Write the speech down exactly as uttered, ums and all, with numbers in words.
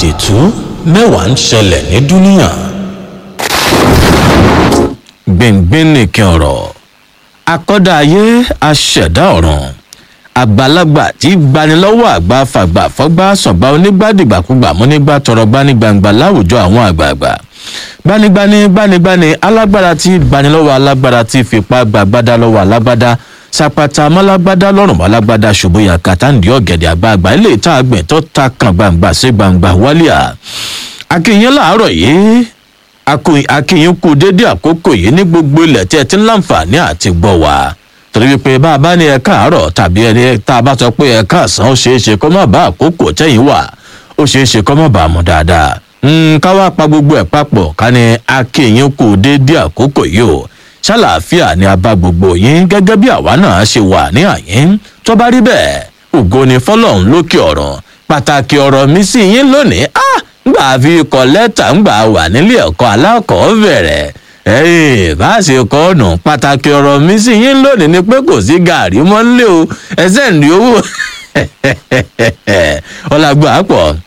àdìtú mẹ́wàá ń ṣẹlẹ̀ ní dúníà. gbìngbìn nìkan ọ̀rọ̀ akọ́dá ayé aṣẹ̀dá ọ̀run àgbàlagbà tí gbanilọ́wọ́ àgbà fàgbà fọ́gbà sọ̀gbà onígbàdìgbàkúgbà múnígbà tọrọ gbanigbangba láwùjọ àwọn àgbààgbà gbanigbani gbanigbani alágbára tí gbanilọ́wọ́ alágbára tí fipá gbàgbádá lọ́wọ́ alágbádá sapata málágbádá lọ́rùn málágbádá ṣubúyà kàtàǹdì ọ̀gẹ̀dẹ̀ àgbààgbà ilé ìta àgbẹ̀ tó ta kan gbangba sí gbangba wálíà akínyìn láàárọ̀ yìí akínyìn kú dédé àkókò yìí ní gbogbo ilẹ̀ tí ẹ ti ń láǹfààní àti gbọ́ wá torí wípé bá a bá ní ẹ káàárọ̀ tàbí ẹni tá a bá sọ pé ẹ káàsán ó ṣeé ṣe kó má bá àkókò tẹ́yìn wà ó ṣeé ṣe kó má bá a mú dáadáa ká wá pa gbogbo ẹ̀ papọ̀ ká ní akínyìn kú dédé àkókò yìí o ṣàlàáfíà ni a bá gbogbo yín gẹ́gẹ́ bí àwa náà ṣe wà ní àyín tó bá rí bẹ́ẹ̀ ògo ni fọlọ́run lókè ọ̀run pàtàkì ọ̀rọ̀ mi sí yín lónìí ah ngbà fi kọ lẹ́tà ngbà wà nílé ẹ̀kọ́ alákọ̀ọ́bẹ̀rẹ̀ ẹ̀yìn bá ṣe kọ́ ọ̀nà pàtàkì ọ̀rọ̀ mi sí yín lónìí ni pé kò sí gàárì mọ́ nílé o ẹsẹ̀ ní owó ọ̀làgbà pọ̀